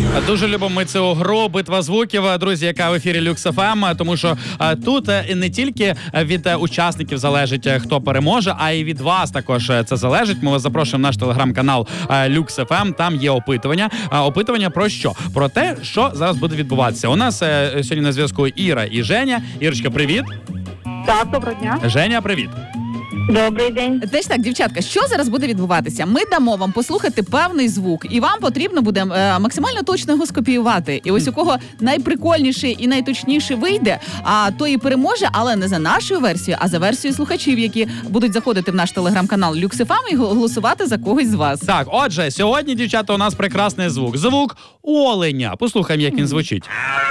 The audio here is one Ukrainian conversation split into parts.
Дуже любимо ми цю гру «Битва звуків», друзі, яка в ефірі Люкс ФМ, тому що тут не тільки від учасників залежить, хто переможе, а й від вас також це залежить. Ми вас запрошуємо в наш телеграм-канал Люкс ФМ, там є опитування. Опитування про що? Про те, що зараз буде відбуватися. У нас сьогодні на зв'язку Іра і Женя. Ірочка, привіт. Так, доброго дня. Женя, привіт. Добрий день. Теж так, дівчатка, що зараз буде відбуватися? Ми дамо вам послухати певний звук, і вам потрібно буде максимально точно його скопіювати. І ось у кого найприкольніший і найточніший вийде, а то і переможе, але не за нашою версією, а за версією слухачів, які будуть заходити в наш телеграм-канал Люкс ФМ і голосувати за когось з вас. Так, отже, сьогодні, дівчата, у нас прекрасний звук. Звук оленя. Послухаємо, як він звучить.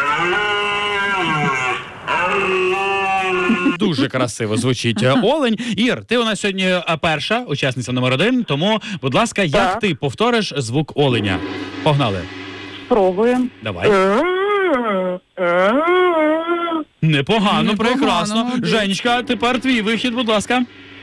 Дуже красиво звучить олень. Ір, ти у нас сьогодні перша учасниця номер 1, тому, будь ласка, як ти повториш звук оленя? Погнали. Спробуємо. Давай. Непогано, прекрасно. Женечка, тепер твій вихід, будь ласка.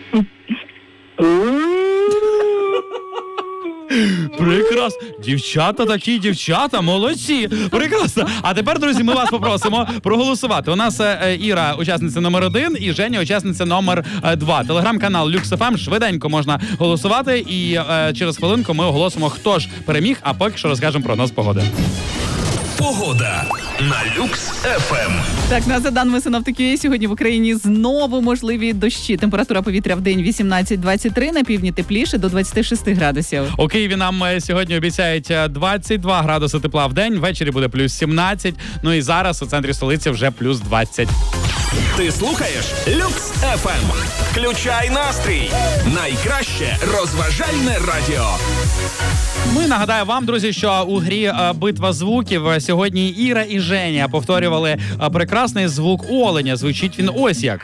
Прекрасно. Дівчата такі, дівчата, молодці. Прекрасно. А тепер, друзі, ми вас попросимо проголосувати. У нас Іра учасниця номер 1 і Женя учасниця номер 2. Телеграм-канал Люкс ФМ, швиденько можна голосувати і через хвилинку ми оголосимо, хто ж переміг, а поки що розкажемо прогноз погоди. Погода на Люкс ФМ. Так, за даними синоптиків, сьогодні в Україні знову можливі дощі. Температура повітря в день 18-23, на півдні тепліше до 26 градусів. У Києві нам сьогодні обіцяють 22 градуси тепла в день, ввечері буде плюс 17, ну і зараз у центрі столиці вже плюс 20. Ти слухаєш Люкс ФМ. Включай настрій. Найкраще розважальне радіо. Ми нагадаємо вам, друзі, що у грі «Битва звуків» сьогодні Іра і Женя повторювали прекрасний звук оленя. Звучить він ось як.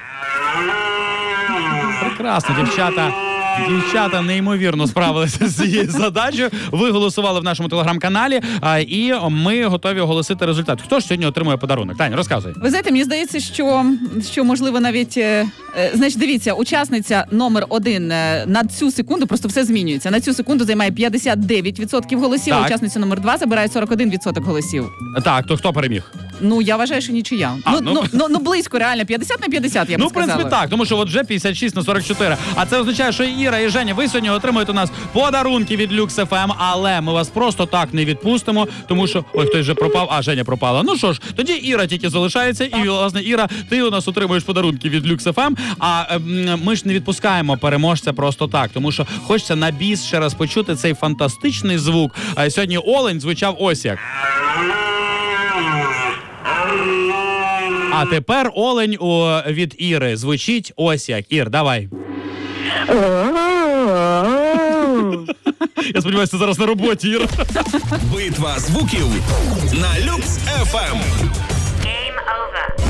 Прекрасно, дівчата. Дівчата неймовірно справилися з цією задачею. Ви голосували в нашому телеграм-каналі, і ми готові оголосити результат. Хто ж сьогодні отримує подарунок? Таня, розказуй. Ви знаєте, мені здається, що можливо навіть... Значить, дивіться, учасниця номер 1 на цю секунду, просто все змінюється. На цю секунду займає 59% голосів, а учасниця номер 2 забирає 41% голосів. Так, то хто переміг? Ну, я вважаю, що нічия. Ну, близько, реально, 50 на 50, я б сказала. Ну, в принципі, так, тому що от вже 56 на 44. А це означає, що Іра і Женя, ви сьогодні отримуєте у нас подарунки від Люкс ФМ, але ми вас просто так не відпустимо, тому що... Ой, хтось вже пропав, а Женя пропала. Ну що ж, тоді Іра тільки залишається, і, власне, Іра, ти у нас отримуєш подарунки від Люкс ФМ, а ми ж не відпускаємо переможця просто так, тому що хочеться на біс ще раз почути цей фантастичний звук. А сьогодні олень звучав ось як. А тепер олень від Іри звучить ось як. Ір, давай. Я сподіваюся, ти зараз на роботі, Ір. Битва звуків на Люкс ФМ. Game over.